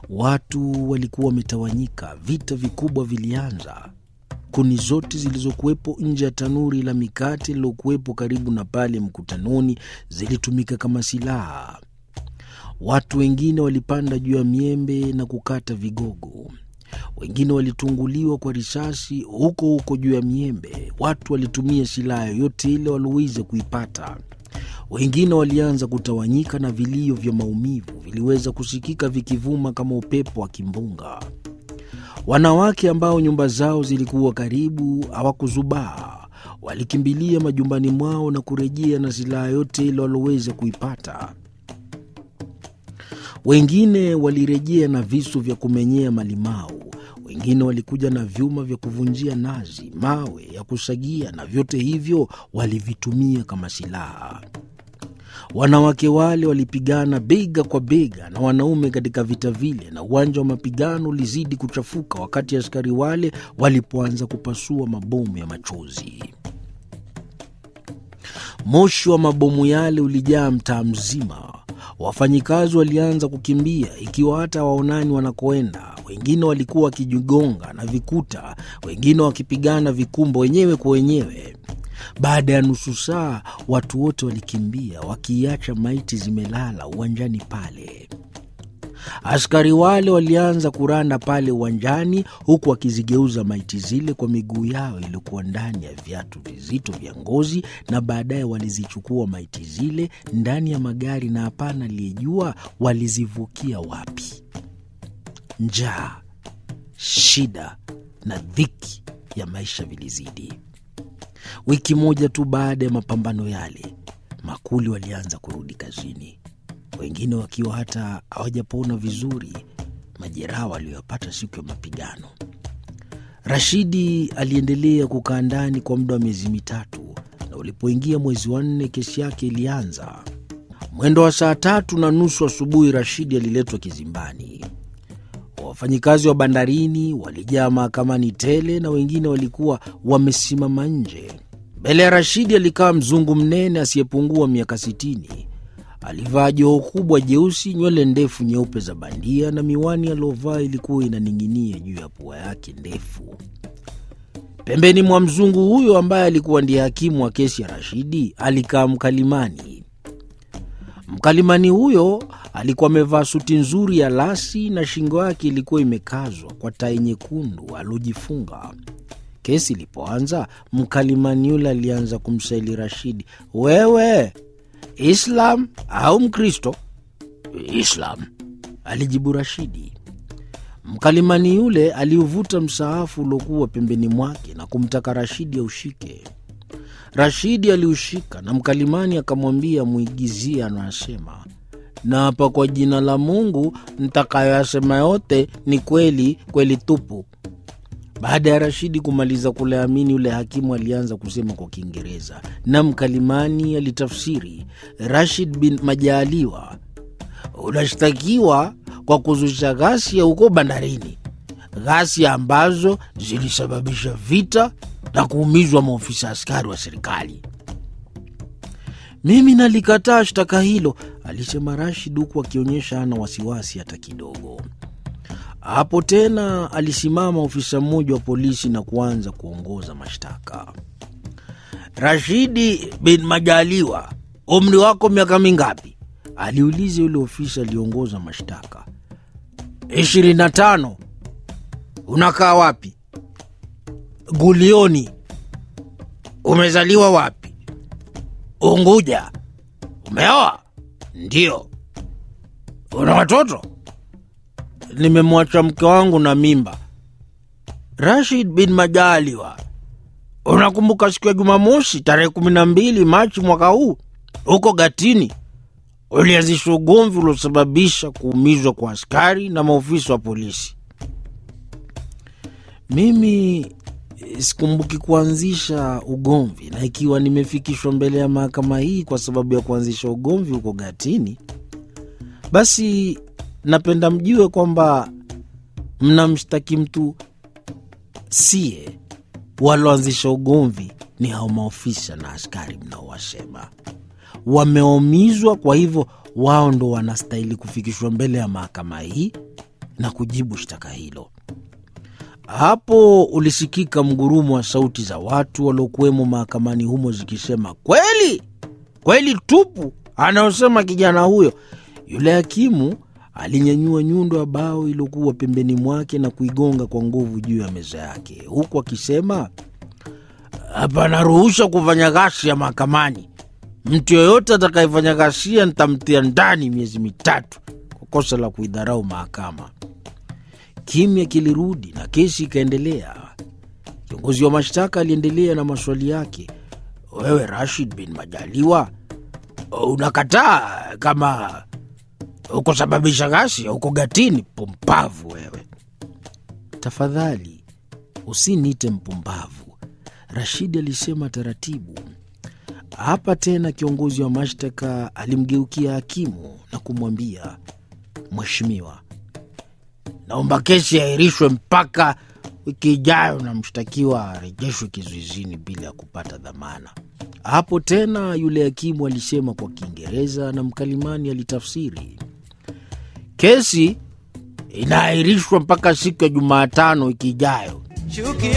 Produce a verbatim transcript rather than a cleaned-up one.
Watu walikuwa wametawanyika, vita vikubwa vilianza. Kuni zote zilizokuwepo nje ya tanuri la mikate lilokuwepo karibu na pale mkutanoni zilitumika kama silaha. Watu wengine walipanda juu ya miembe na kukata vigogo. Wengine walitunguliwa kwa risasi huko huko juu ya miembe. Watu walitumia silaha yoyote ile waloweza kuipata. Wengine walianza kutawanyika na vilio vya maumivu viliweza kusikika vikivuma kama upepo wa kimbunga. Wanawake ambao nyumba zao zilikuwa karibu hawakuzubaa. Walikimbilia majumbani mwao na kurejea na silaha yote ile waloweza kuipata. Wengine walirejea na visu vya kumenyea malimau. Wengine walikuja na vyuma vya kuvunjia nazi, mawe ya kusagia, na vyote hivyo walivitumia kama silaha. Wanawake wale walipigana bega kwa bega na wanaume katika vita vile, na uwanja wa mapigano ulizidi kuchafuka wakati askari wale walipoanza kupasua mabomu ya machozi. Moshi wa mabomu yale ulijaa mtaa mzima. Wafanyikazi walianza kukimbia ikiwa hata waonani wanakoenda. Wengine walikuwa wakijigonga na vikuta, wengine wakipigana vikumbo wenyewe kwa wenyewe. Baada ya nusu saa, watu wote walikimbia wakiacha maiti zimelala uwanjani pale. Askari wale walianza kuranda pale uwanjani huku wakizigeuza maiti zile kwa miguu yao iliyokuwa ndani ya viatu vizito vya ngozi, na baadaye walizichukua maiti zile ndani ya magari, na hapana aliyejua walizivukia wapi. Njaa, shida na dhiki ya maisha vilizidi. Wiki moja tu baada ya mapambano yale, makuli walianza kurudi kazini, wengine wakiwa hata hawajapona vizuri majeraha waliyopata siku ya mapigano. Rashidi aliendelea kukaa ndani kwa muda wa miezi mitatu, na ulipoingia mwezi wa nne kesi yake ilianza. Mwendo wa saa tatu na nusu asubuhi Rashidi aliletwa kizimbani. Wafanyikazi wa bandarini walijaa mahakamani tele, na wengine walikuwa wamesimama nje. Mbele ya Rashidi alikaa mzungu mnene asiyepungua miaka sitini. Alivaa joho kubwa jeusi, nywele ndefu nyeupe za bandia, na miwani aliovaa ilikuwa inaning'inia juu ya pua yake ndefu. Pembeni mwa mzungu huyo ambaye alikuwa ndiye hakimu wa kesi ya Rashidi alikaa mkalimani. Mkalimani huyo alikuwa amevaa suti nzuri ya lasi, na shingo yake ilikuwa imekazwa kwa tai nyekundu alojifunga. Kesi ilipoanza, mkalimani yule alianza kumsaili Rashidi, "Wewe Islam au Mkristo?" "Islam," alijibu Rashidi. Mkalimani yule aliuvuta msahafu uliokuwa pembeni mwake na kumtaka Rashidi aushike. Rashidi aliushika, na mkalimani akamwambia muigizie anasema, "Na hapa kwa jina la Mungu nitakayoyasema yote ni kweli kweli tupu." Baada ya Rashidi kumaliza kuleamini, yule hakimu alianza kusema kwa Kiingereza, na mkalimani alitafsiri. "Rashid bin Majaliwa, unashtakiwa kwa kuzusha ghasia huko bandarini, ghasia ambazo zilisababisha vita na kuumizwa maofisa askari wa serikali." "Mimi nalikataa shtaka hilo," alisema Rashid huku akionyesha hana wasiwasi hata kidogo. Hapo tena alisimama ofisa mmoja wa polisi na kuanza kuongoza mashtaka. "Rashidi bin Majaliwa, umri wako miaka mingapi?" aliuliza yule ofisa aliongoza mashtaka. ishirini na tano. "Unakaa wapi?" "Gulioni." "Umezaliwa wapi?" "Unguja." "Umeoa?" "Ndio." "Una watoto?" "Nimemwacha mke wangu na mimba." "Rashid bin Majaliwa, unakumbuka siku ya Jumamosi tarehe kumi na mbili Machi mwaka huu huko Gatini ulianzisha ugomvi uliosababisha kuumizwa kwa askari na maofisa wa polisi?" "Mimi sikumbuki kuanzisha ugomvi, na ikiwa nimefikishwa mbele ya mahakama hii kwa sababu ya kuanzisha ugomvi huko Gatini, basi napenda mjue kwamba mnamshtaki mtu siye. Waloanzisha ugomvi ni hao maofisa na askari mnaowasema. Wameumizwa, kwa hivyo wao ndo wanastahili kufikishwa mbele ya mahakama hii na kujibu shtaka hilo. Hapo ulisikika mgurumo wa sauti za watu waliokuwemo mahakamani humo zikisema, kweli kweli tupu anaosema kijana huyo. Yule hakimu alinyanyua nyundo ya bao iliyokuwa pembeni mwake na kuigonga kwa nguvu juu ya meza yake, huku akisema, hapana ruhusa kufanya ghasia mahakamani. Mtu yoyote atakayefanya ghasia nitamtia ndani miezi mitatu kwa kosa la kuidharau mahakama. Kimya kilirudi na kesi ikaendelea. Kiongozi wa mashtaka aliendelea na maswali yake. Wewe Rashid bin Majaliwa, unakataa kama uko sababisha ghasia, uko gatini? Pumbavu wewe. Tafadhali usiniite mpumbavu, Rashid alisema taratibu. Hapa tena kiongozi wa mashtaka alimgeukia hakimu na kumwambia, Mheshimiwa, naomba kesi iahirishwe mpaka wiki ijayo na mshtakiwa arejeshwe kizuizini bila ya kupata dhamana. Hapo tena yule hakimu alisema kwa Kiingereza na mkalimani alitafsiri, kesi inaahirishwa mpaka siku ya Jumatano wiki ijayo.